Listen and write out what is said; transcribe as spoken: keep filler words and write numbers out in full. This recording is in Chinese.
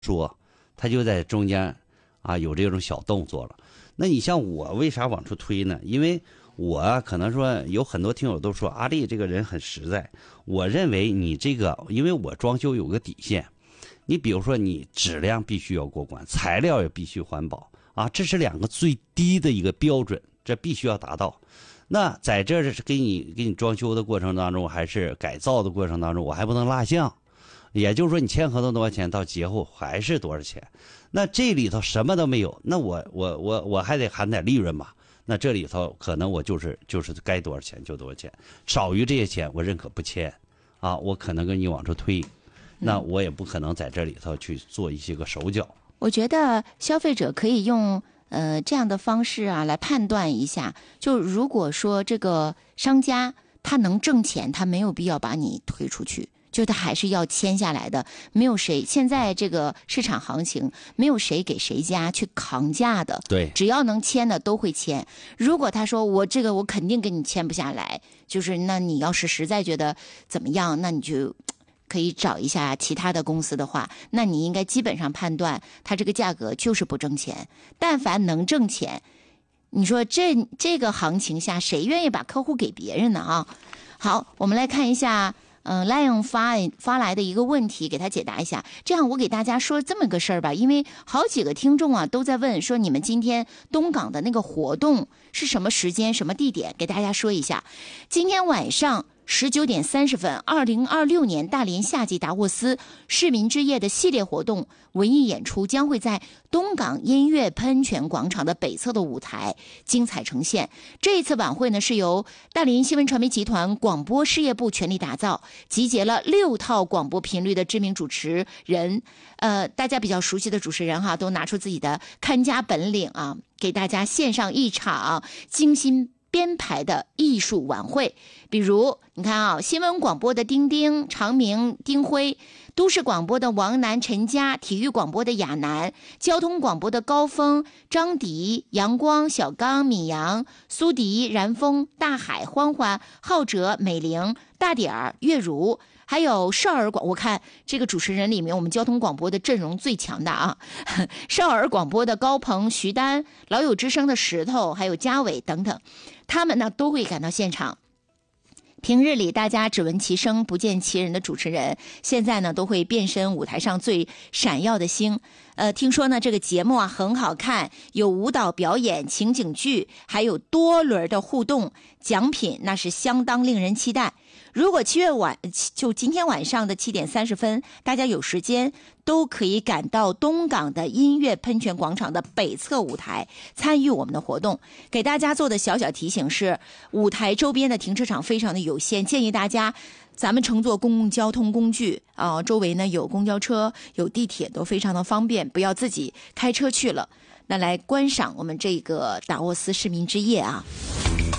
说，他就在中间啊有这种小动作了。那你像我为啥往出推呢？因为我可能说有很多听友都说阿丽这个人很实在，我认为你这个，因为我装修有个底线，你比如说你质量必须要过关，材料也必须环保啊，这是两个最低的一个标准，这必须要达到。那在这是给你给你装修的过程当中，还是改造的过程当中，我还不能落项。也就是说，你签合同多少钱，到结后还是多少钱。那这里头什么都没有，那我我我我还得含点利润吧？那这里头可能我就是就是该多少钱就多少钱，少于这些钱我认可不签，啊，我可能跟你往出推，那我也不可能在这里头去做一些个手脚。 我觉得消费者可以用呃这样的方式啊来判断一下，就如果说这个商家他能挣钱，他没有必要把你推出去。就他还是要签下来的，没有谁现在这个市场行情，没有谁给谁家去扛价的。 对， 只要能签的都会签。如果他说我这个我肯定跟你签不下来，就是那你要是实在觉得怎么样，那你就可以找一下其他的公司的话，那你应该基本上判断他这个价格就是不挣钱。但凡能挣钱，你说这这个行情下，谁愿意把客户给别人呢啊？好，我们来看一下。嗯 ，Lion 发发来的一个问题，给他解答一下。这样，我给大家说这么个事儿吧，因为好几个听众啊都在问说，你们今天东港的那个活动是什么时间、什么地点？给大家说一下。今天晚上十九点三十分，二零二六年大连夏季达沃斯市民之夜的系列活动文艺演出将会在东港音乐喷泉广场的北侧的舞台精彩呈现。这一次晚会呢，是由大连新闻传媒集团广播事业部全力打造，集结了六套广播频率的知名主持人，呃，大家比较熟悉的主持人哈，都拿出自己的看家本领啊，给大家献上一场精心编排的艺术晚会。比如你看啊，新闻广播的丁丁、常明、丁辉，都市广播的王楠、陈佳，体育广播的亚楠，交通广播的高峰、张迪、阳光、小刚、米阳、苏迪、然峰、大海、欢欢、浩哲、美玲、大点儿、月如，还有少儿广，我看这个主持人里面，我们交通广播的阵容最强的啊，少儿广播的高鹏、徐丹，老友之声的石头，还有嘉伟等等，他们呢都会赶到现场。平日里大家只闻其声不见其人的主持人，现在呢都会变身舞台上最闪耀的星。呃，听说呢这个节目啊很好看，有舞蹈表演、情景剧，还有多轮的互动，奖品那是相当令人期待。如果七月晚就今天晚上的七点三十分，大家有时间都可以赶到东港的音乐喷泉广场的北侧舞台参与我们的活动。给大家做的小小提醒是，舞台周边的停车场非常的有限，建议大家咱们乘坐公共交通工具啊、呃，周围呢有公交车、有地铁，都非常的方便，不要自己开车去了。那来观赏我们这个达沃斯市民之夜啊。